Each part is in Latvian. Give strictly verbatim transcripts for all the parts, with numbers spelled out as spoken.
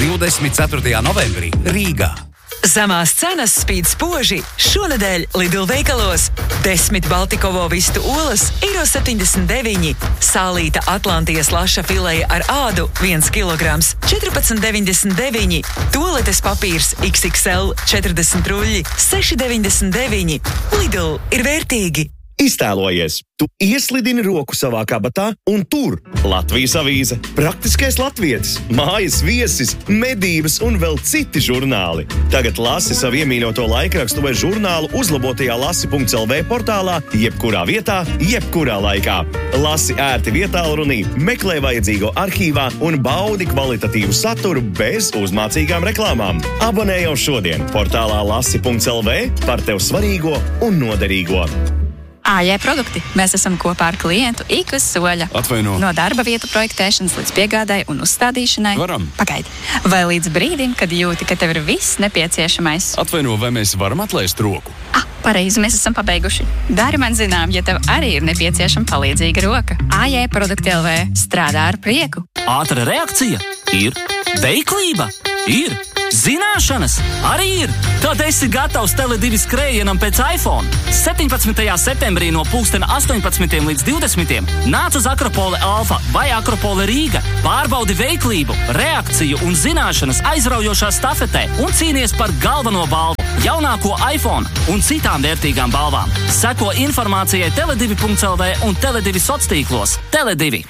divdesmit ceturtajā novembrī Rīgā. Zemās cenas spīd spoži. Šonedēļ Lidl veikalos desmit Baltikovo vistu olas eiro septiņdesmit deviņi, sālīta Atlantijas laša fileja ar ādu viens kilograms četrpadsmit deviņdesmit deviņi, toaletes papīrs iks iks el četrdesmit ruļļi seši deviņdesmit deviņi. Lidl ir vērtīgi. Iztēlojies, tu ieslidini roku savā kabatā un tur Latvijas avīze, praktiskais latvietis, mājas viesis, medības un vēl citi žurnāli. Tagad lasi savu iemīļoto laikrakstu vai žurnālu uzlabotajā lasi punkts el vē portālā, jebkurā vietā, jebkurā laikā. Lasi ērti vietālrunī, meklē vajadzīgo arhīvā un baudi kvalitatīvu saturu bez uzmācīgām reklāmām. Abonē jau šodien portālā lasi punkts el vē par tev svarīgo un noderīgo. ā jē produkti. Mēs esam kopā ar klientu ik uz soļa. Atvaino. No darba vietu projektēšanas līdz piegādai un uzstādīšanai. Varam. Pagaidi. Vai līdz brīdim, kad jūti, ka tev ir viss nepieciešamais. Atvaino, vai mēs varam atlaist roku? Ah, pareizi, mēs esam pabeiguši. Dari man zinām, ja tev arī ir nepieciešama palīdzīga roka. ā jē produkti el vē strādā ar prieku. Ātra reakcija ir. Veiklība ir. Zināšanas arī ir. Tad esi gatavs Tele divi skrējienam pēc iPhone. septiņpadsmitajā septembrī no pulksten astoņpadsmitiem līdz divdesmitiem nāc uz Akropole Alfa vai Akropole Rīga. Pārbaudi veiklību, reakciju un zināšanas aizraujošā stafetē un cīnies par galveno balvu, jaunāko iPhone un citām vērtīgām balvām. Seko informācijai tele divi punkts el vē un Tele divi sociālos tīklos. Tele divi.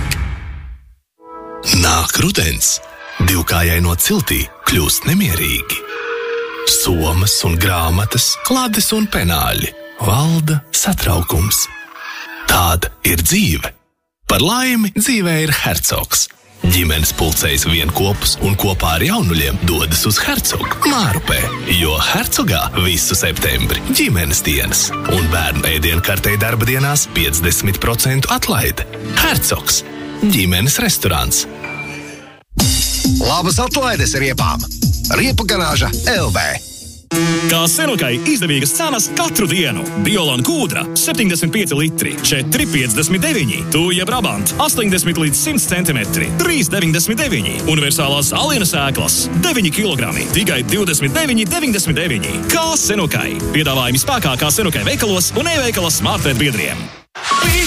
Nāk rudens. Divkājai no ciltī kļūst nemierīgi. Somas un grāmatas, klades un penāļi. Valda satraukums. Tāda ir dzīve. Par laimi dzīvē ir Hercogs. Ģimenes pulcējas vienkopus un kopā ar jaunuļiem dodas uz Hercogu Mārupē, jo Hercogā visu septembri ģimenes dienas un bērnu ēdienkartei darba dienās piecdesmit procentu atlaide. Hercogs. Ģimenes restorāns. Labas atlaides riepām! Riepu garāža el vē. Kā Senukai izdevīgas cenas katru dienu. Biolon kūdra septiņdesmit pieci litri, četri piecdesmit deviņi. Tūja Brabant astoņdesmit līdz simt centimetri, trīs deviņdesmit deviņi. Universālās alienas ēklas deviņi kilogrami, tikai divdesmit deviņi deviņdesmit deviņi. Kā Senukai. Piedāvājumi spēkā kā Senukai veikalos un e-veikalas smartphone biedriem.